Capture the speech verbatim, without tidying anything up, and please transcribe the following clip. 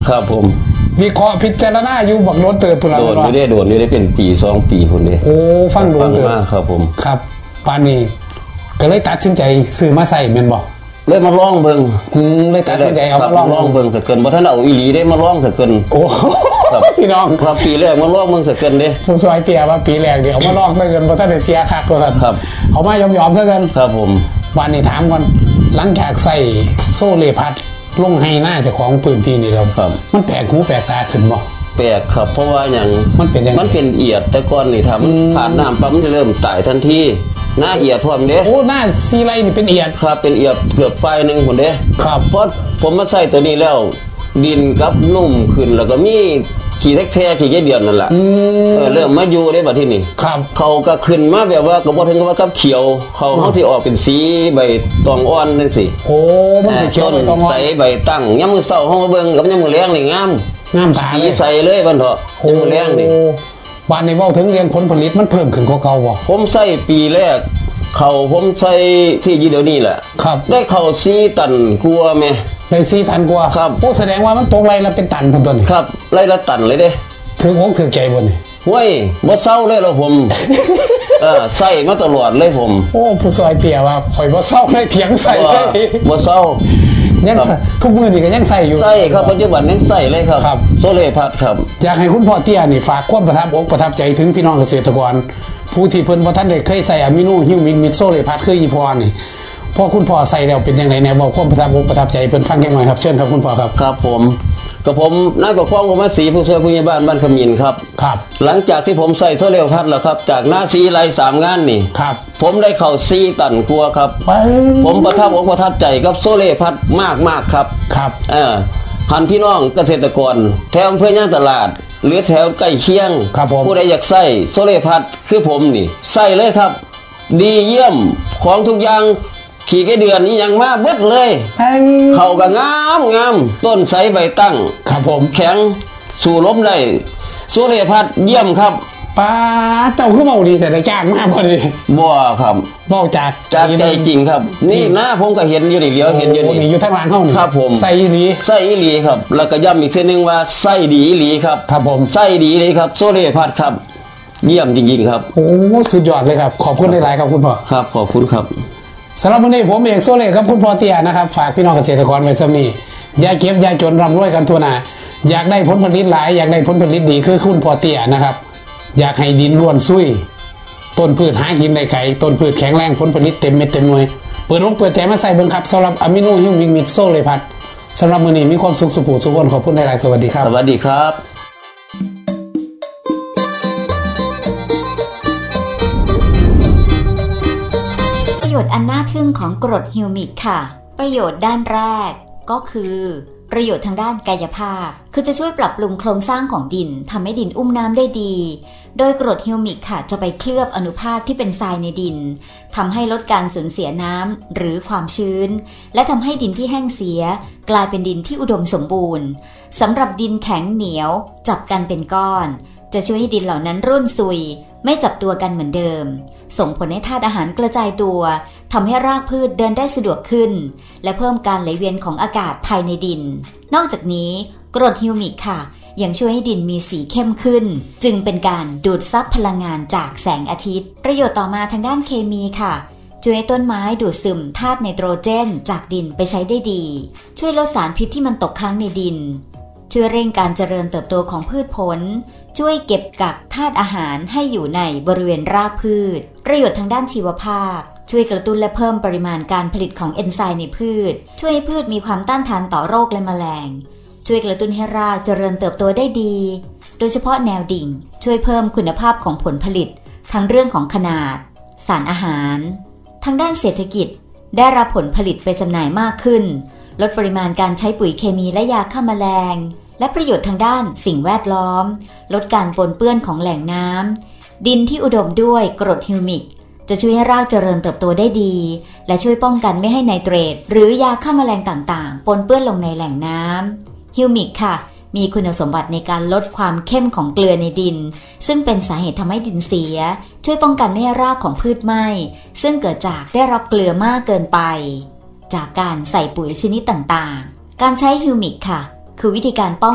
ครับผมวิเคราะห์พิจารณาอยู่บักโดนเติบพุ่นละโดนอยู่ได้โดนอยู่ได้เป็นปีสองปีพุ่นเด้โอ้ฟังโดนเติบครับผมครับปานนี้ก็เลยตัดสินใจซื้อมาใส่แม่นบ่เลยมาลองเบิ่งอืมเลยตัดสินใจเอามาลองเบิ่งซะเกินบ่ทันเอาอีหลีได้มาลองซะเกินโอ้ครับพี่น้องครับปีแรกมาลองเบิ่งซะเกินเด้ผู้ซอยเปียว่าปีแรกนี่เอามาลองซะเกินบ่ทันได้เสียคักตัวนั้นครับเอามายอมๆซะเกินครับผมวันนี้ถามก่อนหลังจากใส่โซเลพัดลงให้หน้าเจ้าของพื้นที่นี่แล้วมันแปลกหูแปลกตาขึ้นบ่แปลกครับเพราะว่าอย่างมันเป็นมันเป็นเอียดแต่ก่อนนี่ถ้ามันผ่านน้ำปั๊มจะเริ่มตายทันทีหน้าเอียดพร้อมเด้โอ้หน้าซีไรนี่เป็นเอียดครับเป็นเอียดเกือบไฟนึงพุ่นเด้ครับเพราะผมมาใส่ตัวนี้แล้วดินกับนุ่มขึ้นแล้วก็มีขี้แท้ๆขี้เดือนนั่นแหละเออเริ่มมาอยู่ได้บัดที่นี่ครับเขาก็ขึ้นมาแบบว่าก็บ่ถึงกับว่ากับเขียวเขาเฮาสิออกเป็นสีใบตองอ่อนจังซี่โอ้มันสิเขียวใบตองอ่อนใสใบตั้งยามมื้อเช้าเฮามาเบิ่งกับยามมื้อแลงนี่งามงามตาสีใสเลยบัดเถาะยามมื้อแลงนี่บ้านนี้เว้าถึงเรื่องผลผลิตมันเพิ่มขึ้นกว่าเก่าบ่ผมใส่ปีแรกเขาผมใส่ที่ยี่เดี๋ยวนี้แหละครับได้เข้าสี่ตันกลัวแม่ได้สี่ตันกว่าครับโอ้แสดงว่ามันตกไรละเป็นตันพุ่นต้นครับไรละตันเลยเด้ถึงอกถึงใจบ่นี่ห้วยบ่เศร้าเลยเหรอผมเออใส่มาตลอดเลยผมโอ้ผู้ซอยเปียว่าข่อยบ่เศร้าเลยเถียงใส่เลยบ่เศร้ายังทุกมื้อนี่ก็ยังใส่อยู่ใส่ครับปัจจุบันยังใส่เลยครับโซเลพัดครับอยากให้คุณพ่อเตี้ยนี่ฝากความประทับอกประทับใจถึงพี่น้องเกษตรกรผู้ที่เพิ่นบ่ทันได้เคยใส่อะมิโนฮิวมิกมิดโซเลพัดคืออีพอนี่พอคุณพ่อใส่แล้วเป็นจังได๋แน่บอกความประทับอกประทับใจเพิ่นฟังจังหน่อยครับเชิญครับคุณพ่อครับครับผมกับผมนายปกครองกรมศรีผู้ช่วยผู้ใหญ่บ้านบ้านขมิ้นครับครับหลังจากที่ผมใส่โซเลพัดแล้วครับจากหน้าสีไรสามงานนี่ครับผมได้เข้าสี่ตันกว่าครับผมประทับอกประทับใจกับโซเลพัดมากๆครับครับเออหันพี่น้องเกษตรกรแถวอำเภอย่างตลาดหรือแถวใกล้เคียงผู้ใดอยากใส่โซเลพัดคือผมนี่ใส่เลยครับดีเยี่ยมของทุกอย่างขี่แค่เดือนนี้ยังมาเบิดเลยเขาก็งามงามต้นไทรใบตั้งครับผมแข็งสู่ลมได้โซเลพัดเยี่ยมครับป้าเจ้าคือเบาดีแต่ได้จ้างมากพอดีบ่ครับเบาจากจากใจจริงครับนี่หน้าผมก็เห็นอยู่นี่เดียวเห็นอยู่นี่อยู่ทางหลังเขาครับผมใส่อีหลีใส่อีหลีครับแล้วก็ย้ำอีกทีนึงว่าใส่ดีอีหลีครับครับผมใส่ดีเลยครับโซเลพัดครับเยี่ยมจริงๆครับโอ้สุดยอดเลยครับขอบคุณหลายๆครับคุณพ่อครับขอบคุณครับสำหรับวันนี้ผมเอกโซเล่ครับคุณพ่อเตี้ยนะครับฝากพี่น้องเกษตรกรไว้ซะมีอย่าเก็บอย่าจนร่ำรวยกันทั่วหน้าอยากได้ผลผลิตหลายอยากได้ผลผลิตดีคือคุณพ่อเตี้ยนะครับอยากให้ดินล้วนซุยต้นพืชหากินได้ไกลต้นพืชแข็งแรงผลผลิตเต็มเม็ดเต็มหน่วยเปิดอกเปิดใจมาใส่เบิ่งครับสำหรับอะมิโนฮิวมิกมิดโซเลพัดสำหรับมื้อนี้มีความสุขสุขสุขคนขอบคุณหลายๆสวัสดีครับสวัสดีครับประโยชน์อันน่าทึ่งของกรดฮิวมิกค่ะประโยชน์ด้านแรกก็คือประโยชน์ทางด้านกายภาพคือจะช่วยปรับปรุงโครงสร้างของดินทำให้ดินอุ้มน้ำได้ดีโดยกรดฮิวมิกค่ะจะไปเคลือบอนุภาคที่เป็นทรายในดินทำให้ลดการสูญเสียน้ำหรือความชื้นและทำให้ดินที่แห้งเสียกลายเป็นดินที่อุดมสมบูรณ์สำหรับดินแข็งเหนียวจับกันเป็นก้อนจะช่วยให้ดินเหล่านั้นร่นซุยไม่จับตัวกันเหมือนเดิมส่งผลให้ธาตุอาหารกระจายตัวทำให้รากพืชเดินได้สะดวกขึ้นและเพิ่มการไหลเวียนของอากาศภายในดินนอกจากนี้กรดฮิวมิกค่ะยังช่วยให้ดินมีสีเข้มขึ้นจึงเป็นการดูดซับพลังงานจากแสงอาทิตย์ประโยชน์ต่อมาทางด้านเคมีค่ะช่วยให้ต้นไม้ดูดซึมธาตุไนโตรเจนจากดินไปใช้ได้ดีช่วยลดสารพิษที่มันตกค้างในดินช่วยเร่งการเจริญเติบโตของพืชผลช่วยเก็บกักธาตุอาหารให้อยู่ในบริเวณรากพืชประโยชน์ทางด้านชีวภาพช่วยกระตุ้นและเพิ่มปริมาณการผลิตของเอนไซม์ในพืชช่วยให้พืชมีความต้านทานต่อโรคและแมลงช่วยกระตุ้นให้รากเจริญเติบโตได้ดีโดยเฉพาะแนวดิ่งช่วยเพิ่มคุณภาพของผลผลิตทั้งเรื่องของขนาดสารอาหารทางด้านเศรษฐกิจได้รับผลผลิตไปจำหน่ายมากขึ้นลดปริมาณการใช้ปุ๋ยเคมีและยาฆ่าแมลงและประโยชน์ทางด้านสิ่งแวดล้อมลดการปนเปื้อนของแหล่งน้ำดินที่อุดมด้วยกรดฮิวมิกจะช่วยให้รากเจริญเติบโตได้ดีและช่วยป้องกันไม่ให้ไนเตรตหรือยาฆ่าแมลงต่างๆปนเปื้อนลงในแหล่งน้ำฮิวมิกค่ะมีคุณสมบัติในการลดความเข้มของเกลือในดินซึ่งเป็นสาเหตุทำให้ดินเสียช่วยป้องกันไม่ให้รากของพืชไหม้ซึ่งเกิดจากได้รับเกลือมากเกินไปจากการใส่ปุ๋ยชนิดต่างๆการใช้ฮิวมิกค่ะคือวิธีการป้อง